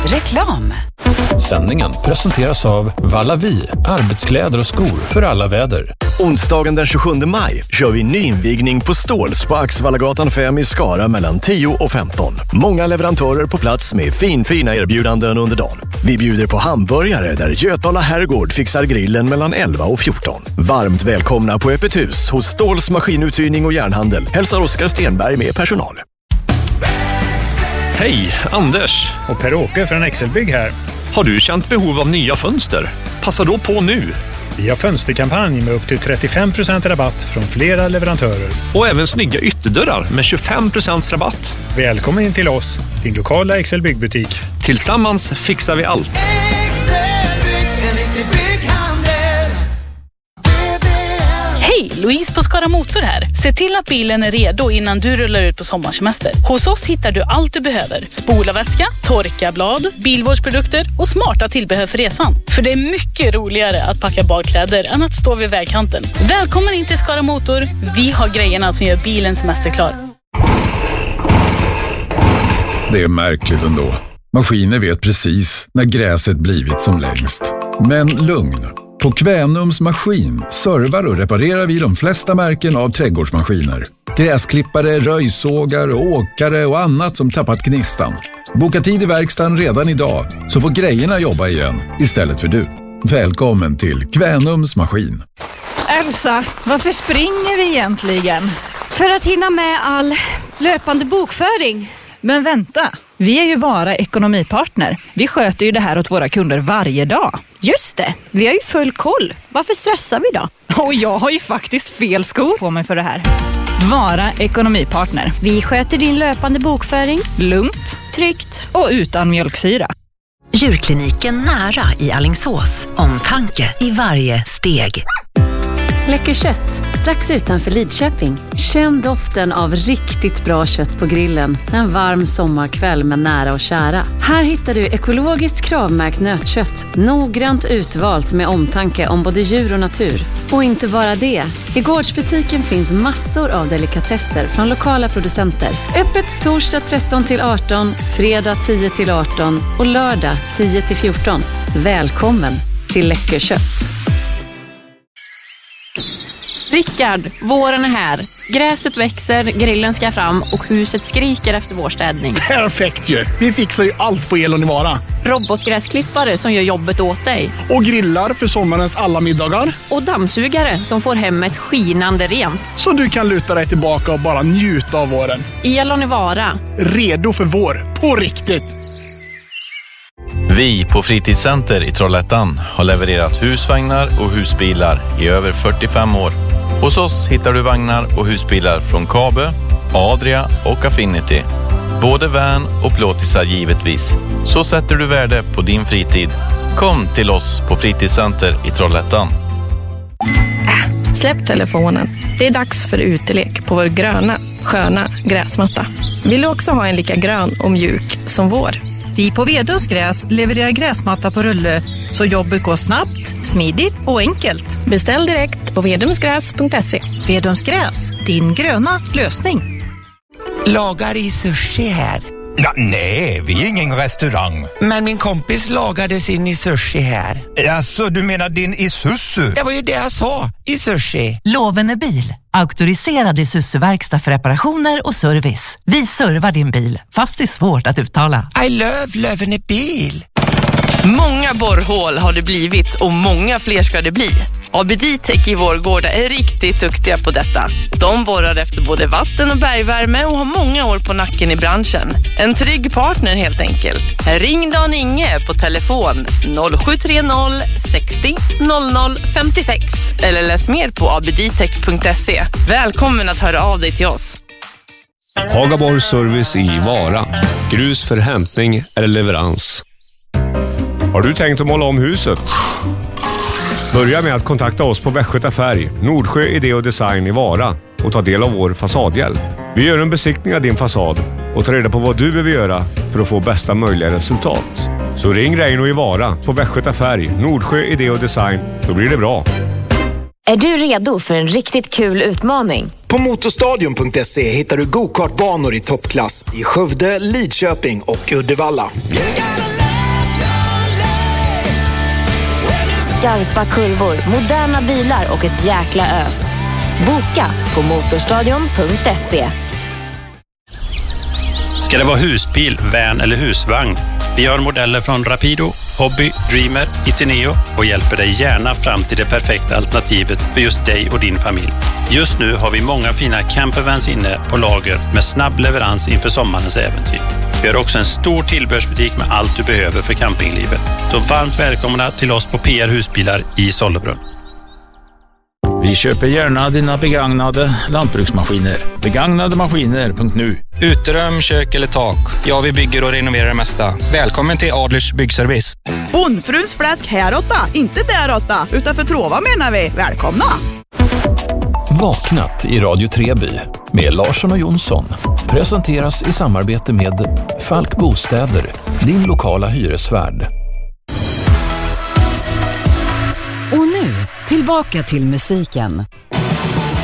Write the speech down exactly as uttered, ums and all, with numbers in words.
Reklam. Sändningen presenteras av Vallavi, arbetskläder och skor för alla väder. Onsdagen den tjugosjunde maj kör vi nyinvigning på Ståls på Axvallagatan fem i Skara mellan tio och femton. Många leverantörer på plats med fin, fina erbjudanden under dagen. Vi bjuder på hamburgare där Götala Herrgård fixar grillen mellan elva och fjorton. Varmt välkomna på öppet hus hos Ståls maskinuthyrning och järnhandel. Hälsar Oskar Stenberg med personal. Hej, Anders. Och Per-Åke från Excelbygg här. Har du känt behov av nya fönster? Passa då på nu. Vi har fönsterkampanj med upp till trettiofem procent rabatt från flera leverantörer. Och även snygga ytterdörrar med tjugofem procent rabatt. Välkommen in till oss, din lokala Excelbygg-butik. Tillsammans fixar vi allt. Hej, Louise på Skara Motor här. Se till att bilen är redo innan du rullar ut på sommarsemester. Hos oss hittar du allt du behöver. Spolarvätska, torkarblad, bilvårdsprodukter och smarta tillbehör för resan. För det är mycket roligare att packa badkläder än att stå vid vägkanten. Välkommen in till Skara Motor. Vi har grejerna som gör bilen semesterklar. Det är märkligt ändå. Maskiner vet precis när gräset blivit som längst. Men lugn. På Kvänums maskin servar och reparerar vi de flesta märken av trädgårdsmaskiner. Gräsklippare, röjsågar, åkare och annat som tappat gnistan. Boka tid i verkstaden redan idag så får grejerna jobba igen istället för du. Välkommen till Kvänums maskin. Elsa, varför springer vi egentligen? För att hinna med all löpande bokföring. Men vänta, vi är ju Vara ekonomipartner. Vi sköter ju det här åt våra kunder varje dag. Just det, vi har ju full koll. Varför stressar vi då? Och jag har ju faktiskt fel skor på mig för det här. Vara ekonomipartner. Vi sköter din löpande bokföring. Lugnt, tryggt och utan mjölksyra. Djurkliniken nära i Alingsås. Omtanke i varje steg. Läcker kött, strax utanför Lidköping. Känn doften av riktigt bra kött på grillen en varm sommarkväll med nära och kära. Här hittar du ekologiskt kravmärkt nötkött, noggrant utvalt med omtanke om både djur och natur. Och inte bara det. I gårdsbutiken finns massor av delikatesser från lokala producenter. Öppet torsdag tretton till arton, fredag tio till arton och lördag tio till fjorton. Välkommen till Läcker kött. Rickard, våren är här. Gräset växer, grillen ska fram och huset skriker efter vårstädning. Perfekt ju! Vi fixar ju allt på Elonivara. Robotgräsklippare som gör jobbet åt dig. Och grillar för sommarens alla middagar. Och dammsugare som får hemmet skinande rent. Så du kan luta dig tillbaka och bara njuta av våren. Elonivara. Redo för vår, på riktigt! Vi på Fritidscenter i Trollhättan har levererat husvagnar och husbilar i över fyrtiofem år. Hos oss hittar du vagnar och husbilar från Kabe, Adria och Affinity. Både van och plåtisar givetvis. Så sätter du värde på din fritid. Kom till oss på Fritidscenter i Trollhättan. Äh, släpp telefonen. Det är dags för utelek på vår gröna, sköna gräsmatta. Vill du också ha en lika grön och mjuk som vår? Vi på Vedums gräs levererar gräsmatta på rulle så jobbet går snabbt, smidigt och enkelt. Beställ direkt på vedumsgräs punkt se. Vedums gräs, din gröna lösning. Lagar i sushi här. Ja, nej, vi är ingen restaurang. Men min kompis lagade sin i sushi här. Alltså, du menar din Isuzu? Det var ju det jag sa, i sushi. Lovende bil, auktoriserad Isuzu-verkstad för reparationer och service. Vi servar din bil, fast det är svårt att uttala. I love Lovende bil. Många borrhål har det blivit och många fler ska det bli. A B D-Tech i Vårgårda är riktigt duktiga på detta. De borrar efter både vatten och bergvärme och har många år på nacken i branschen. En trygg partner helt enkelt. Ring Dan Inge på telefon noll sju tre noll sextio noll noll femtiosex eller läs mer på a b d tech punkt se. Välkommen att höra av dig till oss. Hagaborg Service i Vara. Grus för hämtning eller leverans. Har du tänkt att måla om huset? Börja med att kontakta oss på Västgöta Färg, Nordsjö Idé och Design i Vara och ta del av vår fasadhjälp. Vi gör en besiktning av din fasad och tar reda på vad du behöver göra för att få bästa möjliga resultat. Så ring Reino i Vara på Västgöta Färg, Nordsjö Idé och Design, så blir det bra. Är du redo för en riktigt kul utmaning? På motorstadion punkt se hittar du go-kartbanor i toppklass i Skövde, Lidköping och Uddevalla. skarpa kurvor, moderna bilar och ett jäkla ös. Boka på motorstadion punkt se. Ska det vara husbil, van eller husvagn? Vi har modeller från Rapido, Hobby, Dreamer, Itineo och hjälper dig gärna fram till det perfekta alternativet för just dig och din familj. Just nu har vi många fina campervans inne på lager med snabb leverans inför sommarens äventyr. Vi har också en stor tillbehörsbutik med allt du behöver för campinglivet. Så varmt välkomna till oss på P R Husbilar i Sollebrunn. Vi köper gärna dina begagnade lantbruksmaskiner. begagnade maskiner punkt nu. Uterum, kök eller tak. Ja, vi bygger och renoverar det mesta. Välkommen till Adlers Byggservice. Bondfruns fläsk häråtta, inte däråtta, utan för Trova menar vi. Välkomna! Vaknat i Radio Treby med Larsson och Jonsson. Presenteras i samarbete med Falk Bostäder, din lokala hyresvärd. Och nu, tillbaka till musiken.